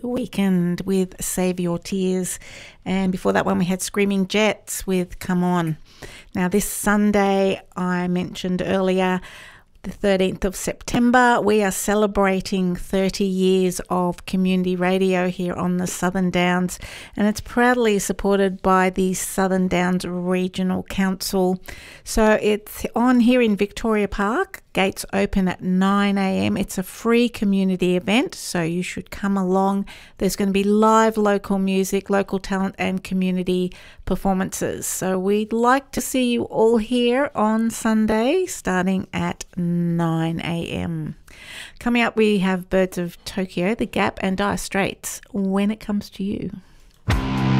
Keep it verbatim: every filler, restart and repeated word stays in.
Weekend with Save Your Tears. And before that one, we had Screaming Jets with Come On. Now, this Sunday, I mentioned earlier, the thirteenth of September, we are celebrating thirty years of community radio here on the Southern Downs, and it's proudly supported by the Southern Downs Regional Council. So it's on here in Victoria Park. Gates open at nine a m. It's a free community event, so you should come along. There's going to be live local music, local talent and community performances. So we'd like to see you all here on Sunday starting at nine a m. Coming up, we have Birds of Tokyo, The Gap and Dire Straits, When It Comes to You.